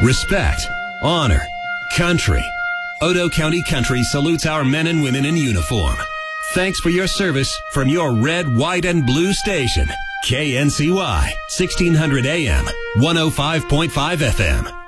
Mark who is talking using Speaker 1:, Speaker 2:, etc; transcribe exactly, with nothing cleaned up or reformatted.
Speaker 1: respect, honor, country. Odo County Country salutes our men and women in uniform. Thanks for your service from your red, white, and blue station. K N C Y, sixteen hundred A M, one oh five point five F M.